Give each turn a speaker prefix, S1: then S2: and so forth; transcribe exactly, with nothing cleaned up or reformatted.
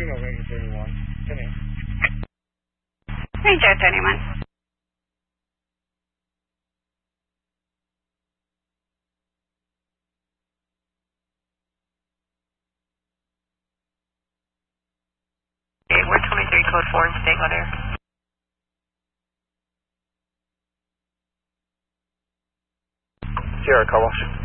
S1: Lima, Ranger thirty-one. Come in.
S2: Ranger thirty-one.
S3: Okay, we're twenty-three, code four, and staying on air.
S4: Sierra, car wash.